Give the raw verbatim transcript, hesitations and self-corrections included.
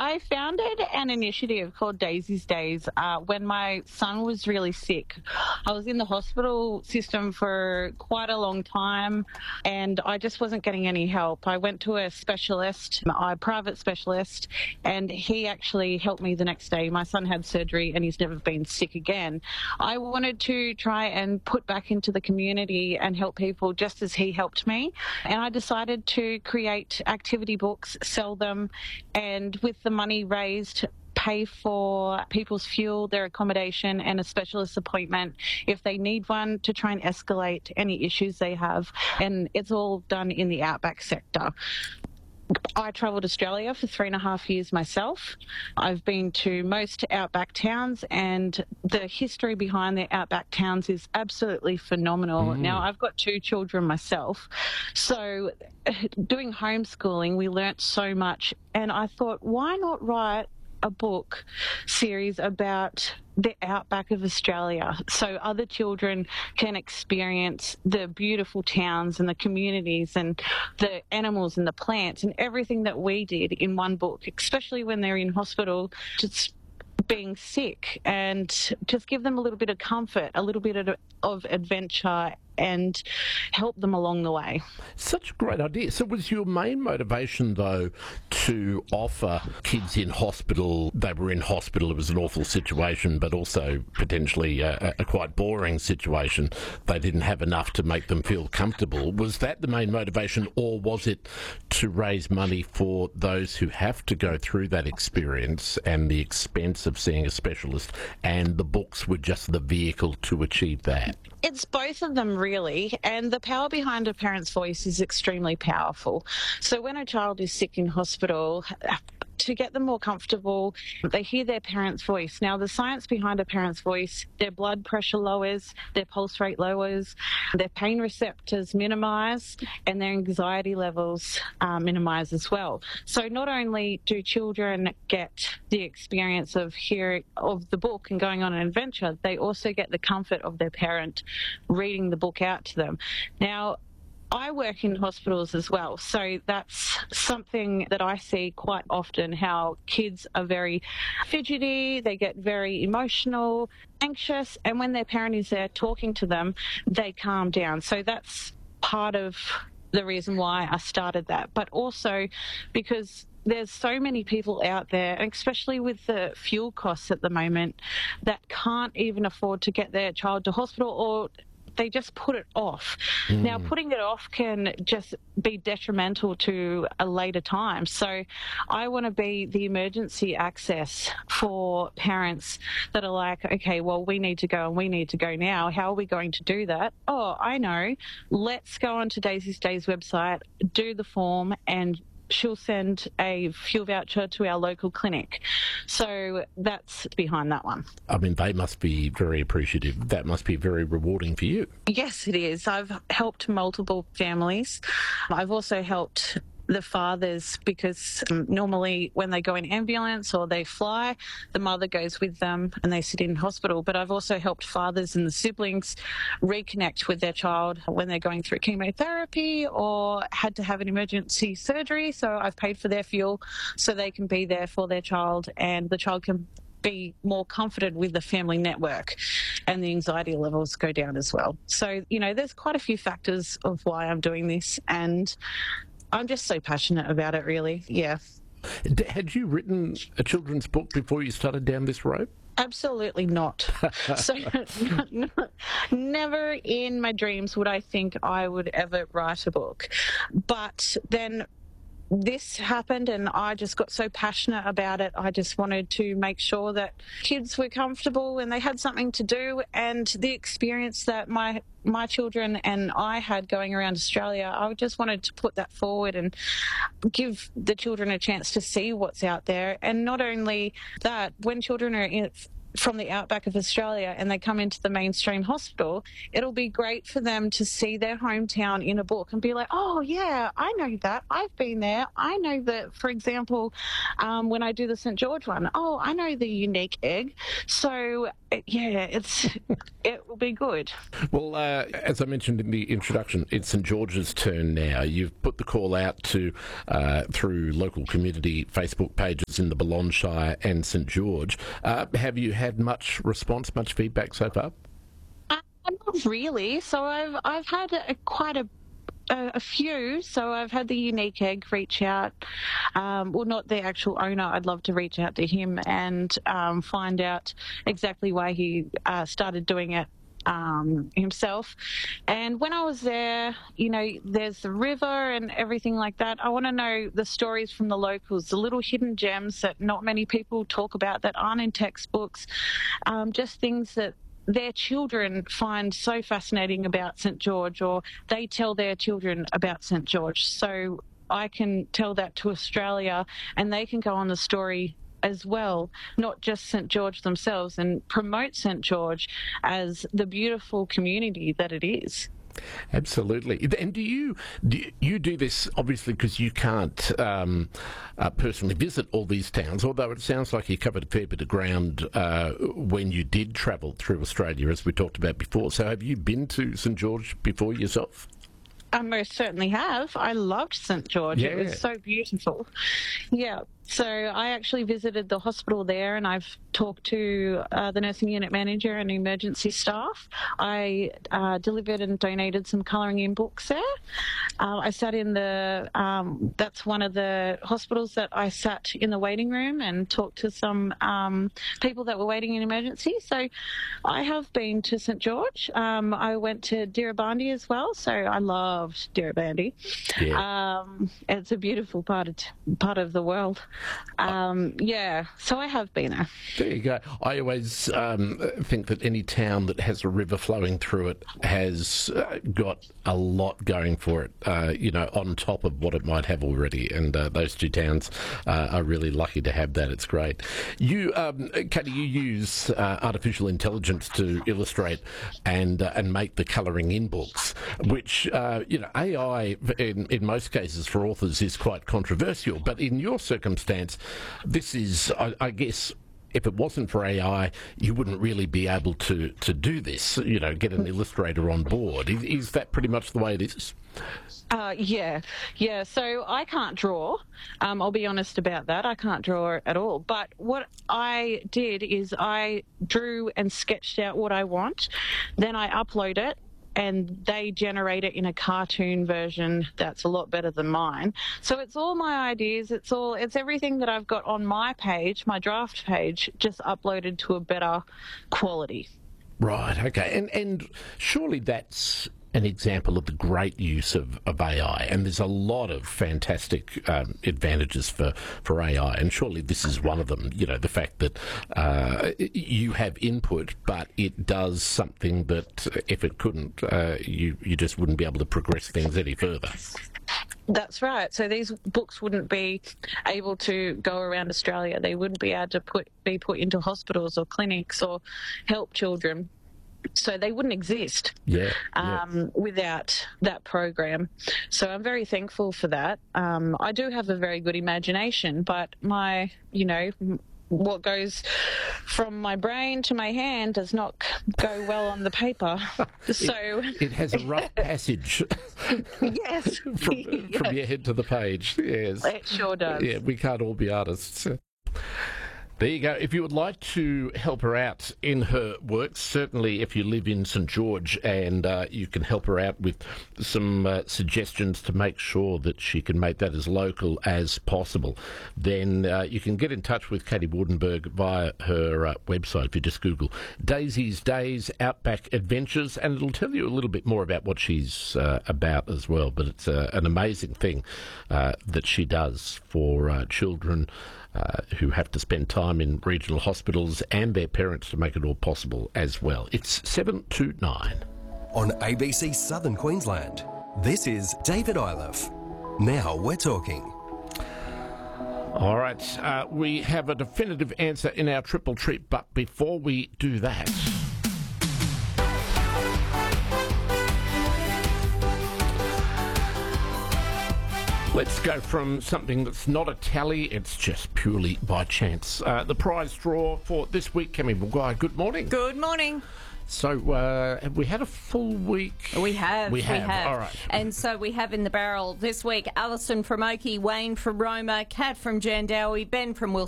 I founded an initiative called Daisy's Days uh, when my son was really sick. I was in the hospital system for quite a long time and I just wasn't getting any help. I went to a specialist, a private specialist, and he actually helped me the next day. My son had surgery and he's never been sick again. I wanted to try and put back into the community and help people just as he helped me. And I decided to create activity books, sell them, and with the money raised, pay for people's fuel, their accommodation, and a specialist appointment if they need one, to try and escalate any issues they have. And it's all done in the outback sector. I travelled Australia for three and a half years myself. I've been to most outback towns, and the history behind the outback towns is absolutely phenomenal. Mm. Now, I've got two children myself, so doing homeschooling, we learnt so much, and I thought, why not write a book series about the outback of Australia so other children can experience the beautiful towns and the communities and the animals and the plants and everything that we did in one book, especially when they're in hospital, just being sick, and just give them a little bit of comfort, a little bit of, of adventure, and help them along the way. Such a great idea. So was your main motivation, though, to offer kids in hospital, they were in hospital, it was an awful situation, but also potentially a, a quite boring situation, they didn't have enough to make them feel comfortable. Was that the main motivation, or was it to raise money for those who have to go through that experience and the expense of seeing a specialist, and the books were just the vehicle to achieve that? It's both of them, really, and the power behind a parent's voice is extremely powerful. So when a child is sick in hospital, to get them more comfortable, they hear their parent's voice. Now, the science behind a parent's voice, their blood pressure lowers, their pulse rate lowers, their pain receptors minimise, and their anxiety levels uh, minimise as well. So not only do children get the experience of hearing of the book and going on an adventure, they also get the comfort of their parent reading the book out to them. Now, I work in hospitals as well, so that's something that I see quite often, how kids are very fidgety, they get very emotional, anxious, and when their parent is there talking to them, they calm down. So that's part of the reason why I started that, but also because there's so many people out there, and especially with the fuel costs at the moment, that can't even afford to get their child to hospital, or they just put it off. Mm. Now, putting it off can just be detrimental to a later time. So I want to be the emergency access for parents that are like, okay, well, we need to go and we need to go now. How are we going to do that? Oh, I know. Let's go onto Daisy's Days website, do the form, and she'll send a fuel voucher to our local clinic. So that's behind that one. I mean, they must be very appreciative. That must be very rewarding for you. Yes, it is. I've helped multiple families. I've also helped the fathers, because um, normally when they go in ambulance or they fly, the mother goes with them and they sit in hospital. But I've also helped fathers and the siblings reconnect with their child when they're going through chemotherapy or had to have an emergency surgery. So I've paid for their fuel so they can be there for their child, and the child can be more comforted with the family network, and the anxiety levels go down as well. So, you know, there's quite a few factors of why I'm doing this, and I'm just so passionate about it, really. Yeah. Had you written a children's book before you started down this road? Absolutely not. So never in my dreams would I think I would ever write a book. But then this happened and I just got so passionate about it. I just wanted to make sure that kids were comfortable and they had something to do, and the experience that my my children and I had going around Australia, I just wanted to put that forward and give the children a chance to see what's out there. And not only that, when children are in from the outback of Australia and they come into the mainstream hospital, it'll be great for them to see their hometown in a book and be like, oh yeah, I know that, I've been there. I know that, for example, um, when I do the St George one, oh, I know the unique egg. So yeah, it's it will be good. Well, uh, as I mentioned in the introduction, it's St George's turn now. You've put the call out to uh, through local community Facebook pages hospitals in the Balonne Shire and St George. Uh, have you had much response, much feedback so far? Uh, not really. So I've I've had a, quite a A, a few. So I've had the Unique Egg reach out. Um, well, not the actual owner. I'd love to reach out to him and um, find out exactly why he uh, started doing it um, himself. And when I was there, you know, there's the river and everything like that. I want to know the stories from the locals, the little hidden gems that not many people talk about, that aren't in textbooks, um, just things that their children find so fascinating about St George, or they tell their children about St George. So I can tell that to Australia and they can go on the story as well, not just St George themselves, and promote St George as the beautiful community that it is. Absolutely. And do you do you do this obviously because you can't um, uh, personally visit all these towns, although it sounds like you covered a fair bit of ground uh, when you did travel through Australia, as we talked about before. So have you been to St George before yourself? I most certainly have. I loved St George. Yeah. It was so beautiful. Yeah. So I actually visited the hospital there, and I've talked to uh, the nursing unit manager and emergency staff. I uh, delivered and donated some colouring in books there. Uh, I sat in the, um, that's one of the hospitals that I sat in the waiting room and talked to some um, people that were waiting in emergency. So I have been to St George. Um, I went to Dirrabandi as well, so I loved Dirrabandi. Yeah. Um, it's a beautiful part of, part of the world. Um, yeah, so I have been there. There you go. I always um, think that any town that has a river flowing through it has uh, got a lot going for it, uh, you know, on top of what it might have already. And uh, those two towns uh, are really lucky to have that. It's great. You, um, Katie, you use uh, artificial intelligence to illustrate and uh, and make the colouring in books, which, uh, you know, A I in, in most cases for authors is quite controversial. But in your circumstance, this is, I, I guess, if it wasn't for A I, you wouldn't really be able to, to do this, you know, get an illustrator on board. Is, is that pretty much the way it is? Uh, yeah, yeah. So I can't draw. Um, I'll be honest about that. I can't draw at all. But what I did is I drew and sketched out what I want. Then I upload it, and they generate it in a cartoon version that's a lot better than mine. So it's all my ideas, it's all, it's everything that I've got on my page, my draft page, just uploaded to a better quality. Right, okay. And and surely that's an example of the great use of, of A I, and there's a lot of fantastic um, advantages for, for A I, and surely this is one of them. You know, the fact that uh, you have input, but it does something that if it couldn't, uh, you, you just wouldn't be able to progress things any further. That's right. So these books wouldn't be able to go around Australia. They wouldn't be able to put be put into hospitals or clinics or help children. So they wouldn't exist yeah, um, yeah. without that program. So I'm very thankful for that. Um, I do have a very good imagination, but my, you know, what goes from my brain to my hand does not go well on the paper. So it, it has a rough passage. Yes, from, from yes. your head to the page. Yes, it sure does. Yeah, we can't all be artists. There you go. If you would like to help her out in her work, certainly if you live in St George, and uh, you can help her out with some uh, suggestions to make sure that she can make that as local as possible, then uh, you can get in touch with Katie Wardenberg via her uh, website. If you just Google Daisy's Days Outback Adventures, and it'll tell you a little bit more about what she's uh, about as well. But it's uh, an amazing thing uh, that she does for uh, children Uh, who have to spend time in regional hospitals, and their parents to make it all possible as well. It's seven to nine. On A B C Southern Queensland, this is David Iliff. Now we're talking. All right, uh, we have a definitive answer in our triple treat, but before we do that... let's go from something that's not a tally, it's just purely by chance. Uh, the prize draw for this week, Cammy Maguire, good morning. Good morning. So, uh, have we had a full week? We have. We have. We have. All right. And so we have in the barrel this week Alison from Oakey, Wayne from Roma, Kat from Jandowie, Ben from Wilson.